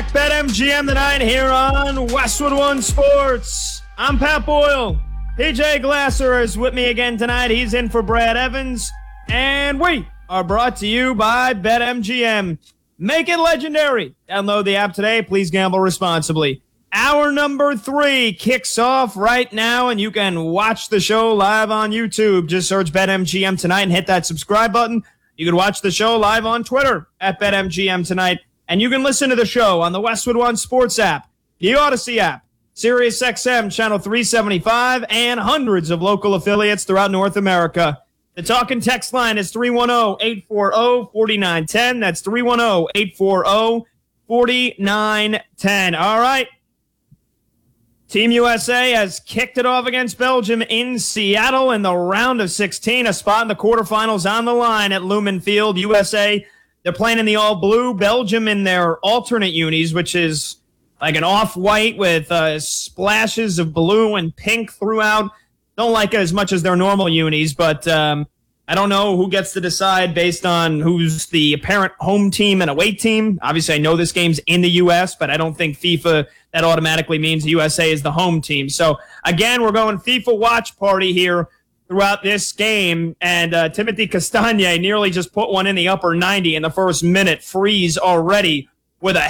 back. BetMGM tonight here on Westwood One Sports. I'm Pat Boyle. PJ Glasser is with me again tonight. He's in for Brad Evans. And we are brought to you by BetMGM. Make it legendary. Download the app today. Please gamble responsibly. Hour number 3 kicks off right now, and you can watch the show live on YouTube. Just search BetMGM tonight and hit that subscribe button. You can watch the show live on Twitter at BetMGM tonight. And you can listen to the show on the Westwood One Sports app, the Odyssey app, SiriusXM Channel 375, and hundreds of local affiliates throughout North America. The talk and text line is 310-840-4910. That's 310-840-4910. All right. Team USA has kicked it off against Belgium in Seattle in the round of 16. A spot in the quarterfinals on the line at Lumen Field. USA, they're playing in the all-blue. Belgium in their alternate unis, which is like an off-white with splashes of blue and pink throughout. Don't like it as much as their normal unis, but I don't know who gets to decide based on who's the apparent home team and away team. Obviously, I know this game's in the U.S., but I don't think FIFA, that automatically means the USA is the home team. So, again, we're going FIFA watch party here throughout this game, and Timothy Castagne nearly just put one in the upper 90 in the first minute. Freeze already with a